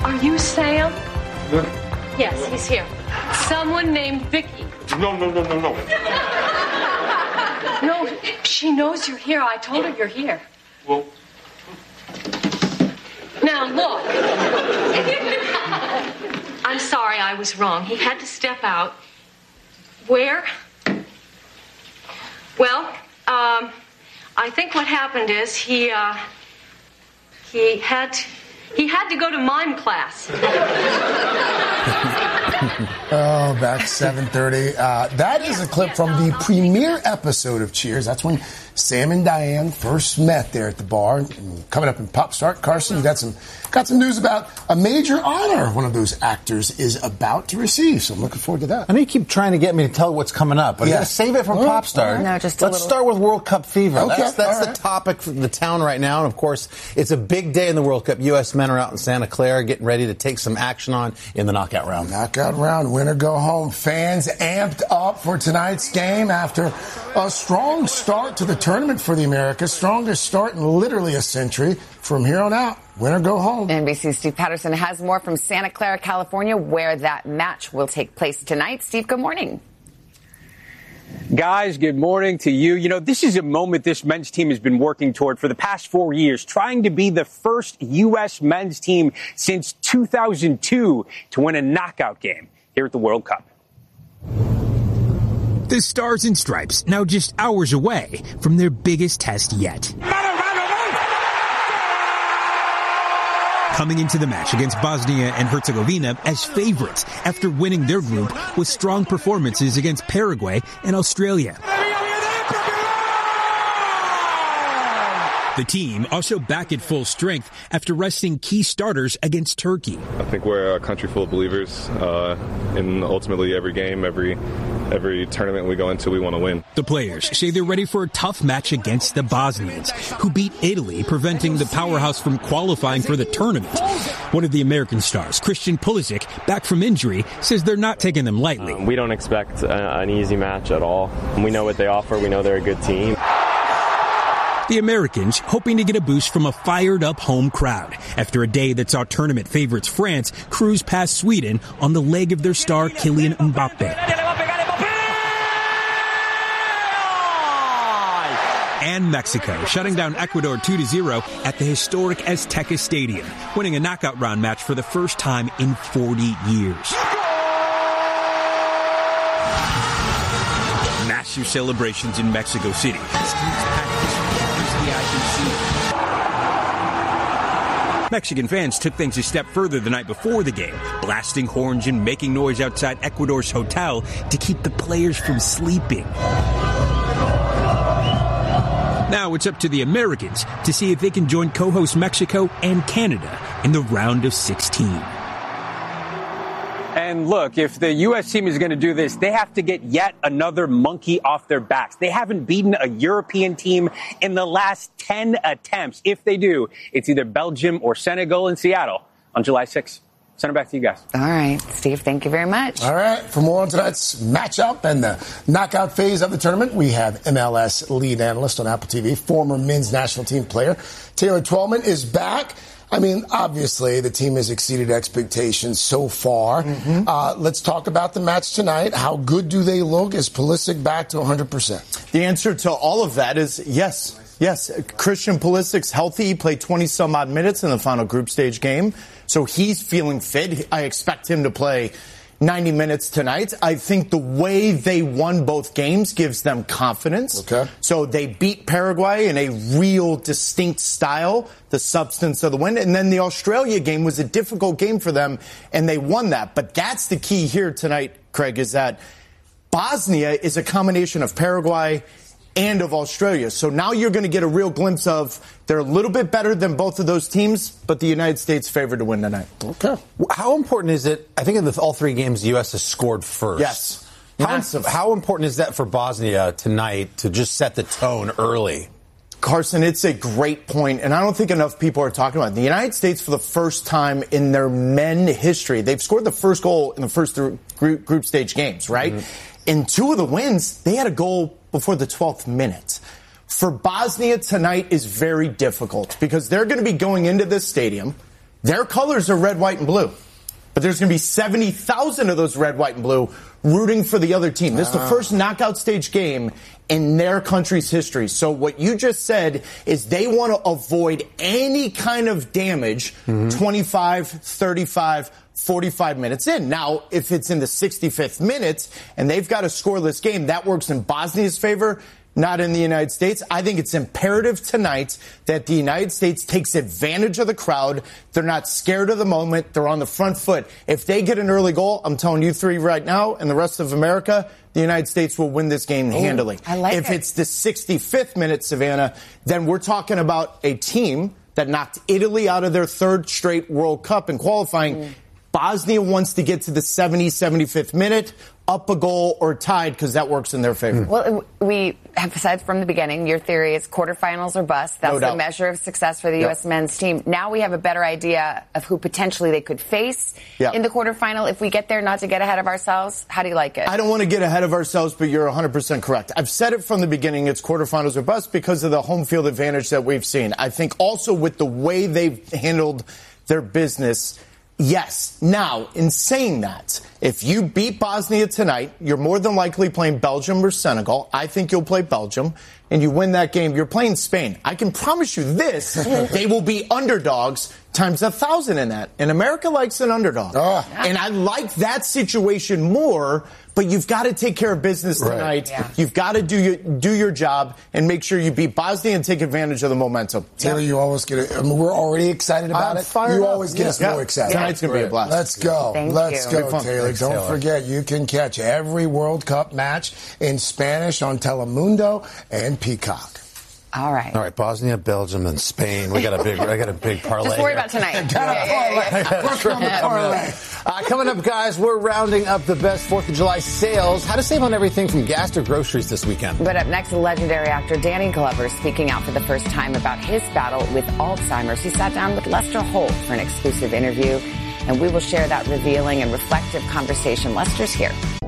Are you Sam? Yeah. Yes, he's here. Someone named Vicky. No. No, she knows you're here. I told her you're here. Well. Now, look. I'm sorry, I was wrong. He had to step out. Where? Well, I think what happened is he had to go to mime class. Oh, back 7:30. That is a clip from the premiere episode of Cheers. That's when Sam and Diane first met there at the bar. And coming up in Pop Start, Carson, you got some news about a major honor one of those actors is about to receive. So I'm looking forward to that. I know you keep trying to get me to tell what's coming up, but I'm going to save it from Pop Start. No, just Let's start with World Cup fever. Okay, That's the topic for the town right now. And, of course, it's a big day in the World Cup. U.S. men are out in Santa Clara getting ready to take some action on in the knockout round. Knockout round, winner go home. Fans amped up for tonight's game after a strong start to the tournament for the Americas. Strongest start in literally a century. From here on out, winner go home. NBC's Steve Patterson has more from Santa Clara, California, where that match will take place tonight. Steve, good morning. Guys, good morning to you. You know, this is a moment this men's team has been working toward for the past 4 years, trying to be the first U.S. men's team since 2002 to win a knockout game here at the World Cup. The Stars and Stripes now just hours away from their biggest test yet. Coming into the match against Bosnia and Herzegovina as favorites after winning their group with strong performances against Paraguay and Australia. The team also back at full strength after resting key starters against Turkey. I think we're a country full of believers in ultimately every game, every tournament we go into, we want to win. The players say they're ready for a tough match against the Bosnians, who beat Italy, preventing the powerhouse from qualifying for the tournament. One of the American stars, Christian Pulisic, back from injury, says they're not taking them lightly. We don't expect an easy match at all. We know what they offer. We know they're a good team. The Americans hoping to get a boost from a fired-up home crowd after a day that saw tournament favorites France cruise past Sweden on the leg of their star Kylian Mbappe. And Mexico shutting down Ecuador 2-0 at the historic Azteca Stadium, winning a knockout round match for the first time in 40 years. Massive celebrations in Mexico City. Mexican fans took things a step further the night before the game, blasting horns and making noise outside Ecuador's hotel to keep the players from sleeping. Now it's up to the Americans to see if they can join co-host Mexico and Canada in the round of 16. And look, if the U.S. team is going to do this, they have to get yet another monkey off their backs. They haven't beaten a European team in the last 10 attempts. If they do, it's either Belgium or Senegal in Seattle on July 6th. Send it back to you guys. All right, Steve, thank you very much. All right, for more on tonight's matchup and the knockout phase of the tournament, we have MLS lead analyst on Apple TV, former men's national team player Taylor Twellman is back. I mean, obviously, the team has exceeded expectations so far. Let's talk about the match tonight. How good do they look? Is Pulisic back to 100%? The answer to all of that is yes. Yes, Christian Pulisic's healthy. He played 20-some-odd minutes in the final group stage game, so he's feeling fit. I expect him to play 90 minutes tonight. I think the way they won both games gives them confidence. Okay. So they beat Paraguay in a real distinct style, the substance of the win. And then the Australia game was a difficult game for them, and they won that. But that's the key here tonight, Craig, is that Bosnia is a combination of Paraguay and of Australia. So now you're going to get a real glimpse of they're a little bit better than both of those teams, but the United States favored to win tonight. Okay. How important is it? I think in all three games, the U.S. has scored first. Yes. How important is that for Bosnia tonight to just set the tone early? Carson, it's a great point, and I don't think enough people are talking about it. The United States, for the first time in their men history, they've scored the first goal in the first group stage games, right? In two of the wins, they had a goal before the 12th minute. For Bosnia, tonight is very difficult because they're going to be going into this stadium Their colors are red, white, and blue. But there's going to be 70,000 of those red, white, and blue rooting for the other team. This is the first knockout stage game in their country's history. So what you just said is they want to avoid any kind of damage 25, 35, 45 minutes in. Now, if it's in the 65th minute and they've got a scoreless game, that works in Bosnia's favor, not in the United States. I think it's imperative tonight that the United States takes advantage of the crowd. They're not scared of the moment. They're on the front foot. If they get an early goal, I'm telling you three right now, and the rest of America, the United States will win this game handily. If it's the 65th minute, Savannah, then we're talking about a team that knocked Italy out of their third straight World Cup in qualifying. Bosnia wants to get to the 75th minute, up a goal or tied, because that works in their favor. Well, we have said from the beginning, your theory is quarterfinals or bust. That's the measure of success for the U.S. men's team. Now we have a better idea of who potentially they could face in the quarterfinal. If we get there, not to get ahead of ourselves, how do you like it? I don't want to get ahead of ourselves, but you're 100% correct. I've said it from the beginning, it's quarterfinals or bust because of the home field advantage that we've seen. I think also with the way they've handled their business. Yes. Now, in saying that, if you beat Bosnia tonight, you're more than likely playing Belgium or Senegal. I think you'll play Belgium, and you win that game. You're playing Spain. I can promise you this, they will be underdogs times 1,000 in that. And America likes an underdog. And I like that situation more, but you've got to take care of business tonight. You've got to do your job and make sure you beat Bosnia and take advantage of the momentum. Taylor, you always get it. I mean, we're already excited about it. You always get us more excited. Tonight's going to be a blast. Let's go. Let's go, Taylor. Don't forget, you can catch every World Cup match in Spanish on Telemundo and Peacock. All right, Bosnia, Belgium, and Spain. I got a big parlay. Just worry about tonight. Coming up, guys, we're rounding up the best 4th of July sales. How to save on everything from gas to groceries this weekend. But up next, legendary actor Danny Glover speaking out for the first time about his battle with Alzheimer's. He sat down with Lester Holt for an exclusive interview, and we will share that revealing and reflective conversation. Lester's here.